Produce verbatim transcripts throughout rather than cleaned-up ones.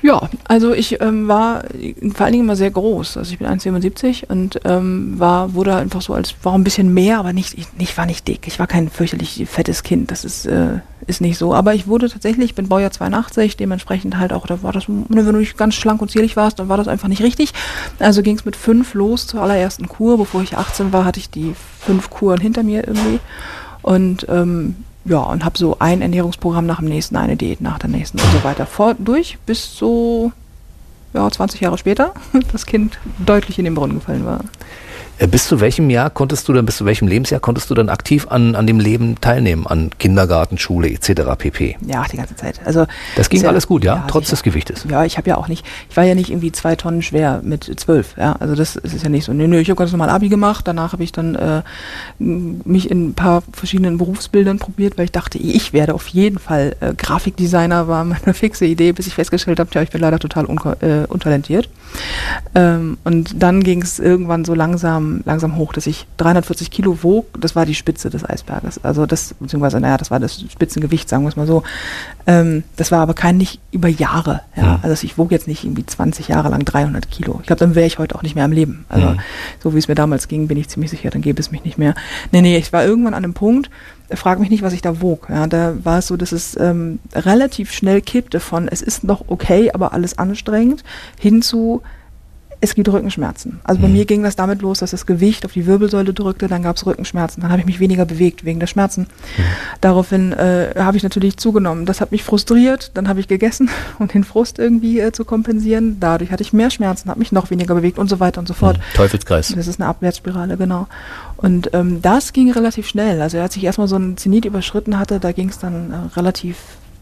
Ja, also ich ähm, war vor allen Dingen immer sehr groß. Also ich bin eins Komma siebenundsiebzig und ähm, war, wurde einfach so als, war ein bisschen mehr, aber nicht, ich, ich war nicht dick. Ich war kein fürchterlich fettes Kind, das ist, äh, ist nicht so. Aber ich wurde tatsächlich, ich bin Baujahr zweiundachtzig, dementsprechend halt auch, da war das, wenn du nicht ganz schlank und zierlich warst, dann war das einfach nicht richtig. Also ging es mit fünf los zur allerersten Kur. Bevor ich achtzehn war, hatte ich die fünf Kuren hinter mir irgendwie. Und ähm, ja, und habe so ein Ernährungsprogramm nach dem nächsten, eine Diät nach der nächsten und so weiter. Vor, durch bis so ja, zwanzig Jahre später das Kind deutlich in den Brunnen gefallen war. Bis zu welchem Jahr konntest du dann, bis zu welchem Lebensjahr konntest du dann aktiv an, an dem Leben teilnehmen, an Kindergarten, Schule et cetera pp? Ja, die ganze Zeit. Also das ging ja, alles gut, ja, ja trotz sicher. des Gewichtes. Ja, ich habe ja auch nicht, ich war ja nicht irgendwie zwei Tonnen schwer mit zwölf, ja, also das, das ist ja nicht so. Nö, nö, ich habe ganz normal Abi gemacht, danach habe ich dann äh, mich in ein paar verschiedenen Berufsbildern probiert, weil ich dachte, ich werde auf jeden Fall äh, Grafikdesigner, war meine fixe Idee, bis ich festgestellt habe, ja, ich bin leider total unko- äh, untalentiert. Ähm, und dann ging es irgendwann so langsam, langsam hoch, dass ich dreihundertvierzig Kilo wog, das war die Spitze des Eisberges. Also das, beziehungsweise, naja, das war das Spitzengewicht, sagen wir es mal so. Ähm, das war aber kein, nicht über Jahre. Ja? Ja. Also ich wog jetzt nicht irgendwie zwanzig Jahre lang dreihundert Kilo. Ich glaube, dann wäre ich heute auch nicht mehr am Leben. Also mhm. so wie es mir damals ging, bin ich ziemlich sicher, dann gäbe es mich nicht mehr. Nee, nee, ich war irgendwann an einem Punkt, frag mich nicht, was ich da wog. Ja, da war es so, dass es ähm, relativ schnell kippte von, es ist noch okay, aber alles anstrengend, hin zu, es gibt Rückenschmerzen. Also bei mhm. mir ging das damit los, dass das Gewicht auf die Wirbelsäule drückte, dann gab es Rückenschmerzen, dann habe ich mich weniger bewegt wegen der Schmerzen. Mhm. Daraufhin äh, habe ich natürlich zugenommen. Das hat mich frustriert, dann habe ich gegessen, um den Frust irgendwie äh, zu kompensieren. Dadurch hatte ich mehr Schmerzen, habe mich noch weniger bewegt und so weiter und so fort. Mhm. Teufelskreis. Das ist eine Abwärtsspirale, genau. Und ähm, das ging relativ schnell. Also als ich erstmal so einen Zenit überschritten hatte, da ging es dann äh, relativ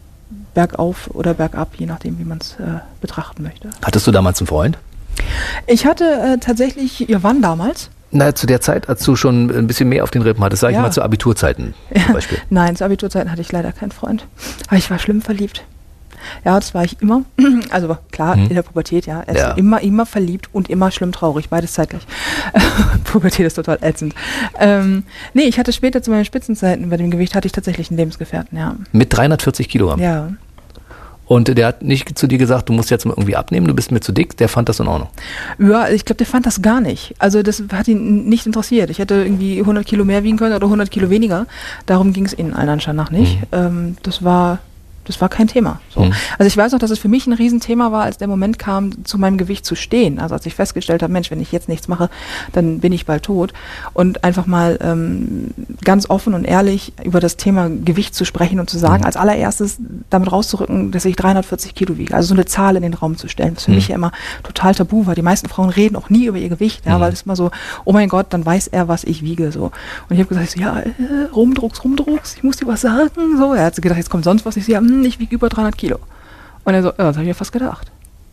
bergauf oder bergab, je nachdem, wie man es äh, betrachten möchte. Hattest du damals einen Freund? Ich hatte äh, tatsächlich, ja, wann damals? Na, zu der Zeit, als du schon ein bisschen mehr auf den Rippen hattest, sag ich ja. mal zu Abiturzeiten zum Beispiel. Nein, zu Abiturzeiten hatte ich leider keinen Freund. Aber ich war schlimm verliebt. Ja, das war ich immer. Also klar, hm. in der Pubertät, ja. Er ist ja. immer, immer verliebt und immer schlimm traurig, beides zeitgleich. Pubertät ist total ätzend. Ähm, nee, ich hatte später zu meinen Spitzenzeiten, bei dem Gewicht hatte ich tatsächlich einen Lebensgefährten, ja. Mit dreihundertvierzig Kilogramm? Ja. Und der hat nicht zu dir gesagt, du musst jetzt mal irgendwie abnehmen, du bist mir zu dick, der fand das in Ordnung? Ja, ich glaube, der fand das gar nicht. Also das hat ihn nicht interessiert. Ich hätte irgendwie hundert Kilo mehr wiegen können oder hundert Kilo weniger. Darum ging es ihnen allen anscheinend nach nicht. Mhm. Ähm, das war... Das war kein Thema. So. Mhm. Also ich weiß noch, dass es für mich ein Riesenthema war, als der Moment kam, zu meinem Gewicht zu stehen. Also als ich festgestellt habe, Mensch, wenn ich jetzt nichts mache, dann bin ich bald tot. Und einfach mal ähm, ganz offen und ehrlich über das Thema Gewicht zu sprechen und zu sagen, mhm. als allererstes damit rauszurücken, dass ich dreihundertvierzig Kilo wiege. Also so eine Zahl in den Raum zu stellen, was für mhm. mich ja immer total tabu war. Die meisten Frauen reden auch nie über ihr Gewicht, ja, mhm. weil es immer so, oh mein Gott, dann weiß er, was ich wiege. So. Und ich habe gesagt, so, ja, äh, rumdrucks, rumdrucks, ich muss dir was sagen. So. Er hat gedacht, jetzt kommt sonst was. Ich so, ja, ich wiege über dreihundert Kilo. Und er so, ja, das habe ich mir fast gedacht.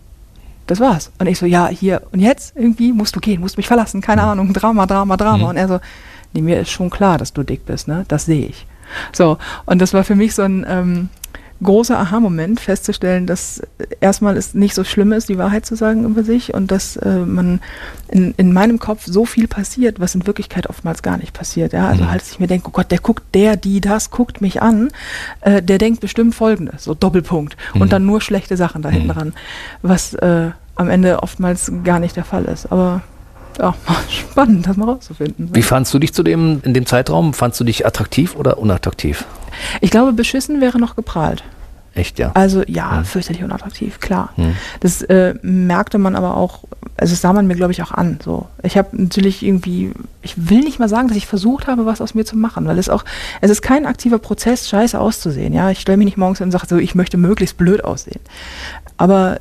Das war's. Und ich so, ja, hier, und jetzt irgendwie musst du gehen, musst mich verlassen, keine Ahnung, Drama, Drama, Drama. Mhm. Und er so, nee, mir ist schon klar, dass du dick bist, ne? Das sehe ich. So, und das war für mich so ein ähm, großer Aha-Moment, festzustellen, dass erstmal es nicht so schlimm ist, die Wahrheit zu sagen über sich und dass äh, man in, in meinem Kopf so viel passiert, was in Wirklichkeit oftmals gar nicht passiert. Ja? Also mhm. halt, dass ich mir denke, oh Gott, der guckt, der, die, das, guckt mich an, äh, der denkt bestimmt Folgendes, so Doppelpunkt mhm. und dann nur schlechte Sachen da hinten mhm. dran, was äh, am Ende oftmals gar nicht der Fall ist. Aber ja, spannend, das mal rauszufinden. Wie fandst du dich zu dem, in dem Zeitraum? Fandst du dich attraktiv oder unattraktiv? Ich glaube, beschissen wäre noch geprahlt. Echt, ja? Also ja, hm. fürchterlich unattraktiv, klar. Hm. Das äh, merkte man aber auch, also das sah man mir, glaube ich, auch an. So. Ich habe natürlich irgendwie, ich will nicht mal sagen, dass ich versucht habe, was aus mir zu machen, weil es auch, es ist kein aktiver Prozess, scheiße auszusehen. Ja, ich stelle mich nicht morgens hin und sage so, ich möchte möglichst blöd aussehen. Aber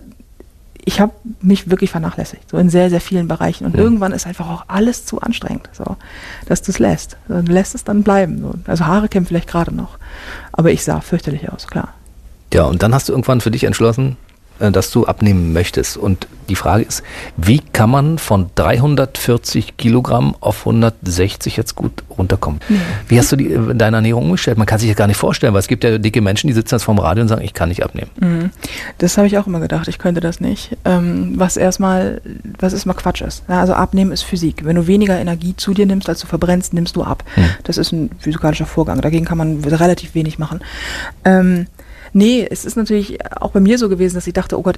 ich habe mich wirklich vernachlässigt, so in sehr, sehr vielen Bereichen. Und mhm. irgendwann ist einfach auch alles zu anstrengend, so, dass du es lässt. Dann lässt es dann bleiben. So. Also Haare kämen vielleicht gerade noch. Aber ich sah fürchterlich aus, klar. Ja, und dann hast du irgendwann für dich entschlossen, dass du abnehmen möchtest. Und die Frage ist, wie kann man von dreihundertvierzig Kilogramm auf hundertsechzig jetzt gut runterkommen? Ja. Wie hast du die, deine Ernährung umgestellt? Man kann sich das gar nicht vorstellen, weil es gibt ja dicke Menschen, die sitzen jetzt vorm Radio und sagen, ich kann nicht abnehmen. Mhm. Das habe ich auch immer gedacht, ich könnte das nicht. Ähm, was erstmal, was erstmal Quatsch ist. Ja, also abnehmen ist Physik. Wenn du weniger Energie zu dir nimmst, als du verbrennst, nimmst du ab. Mhm. Das ist ein physikalischer Vorgang. Dagegen kann man relativ wenig machen. Ähm, Nee, es ist natürlich auch bei mir so gewesen, dass ich dachte, oh Gott,